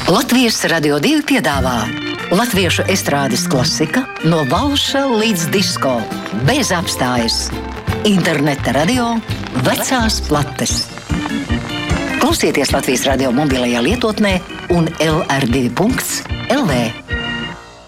Latvijas Radio 2 piedāvā latviešu estrādes klasika no valša līdz disko, bez apstājas. Interneta radio Vecās plates. Klausieties Latvijas radio mobilajā lietotnē un LR2.lv.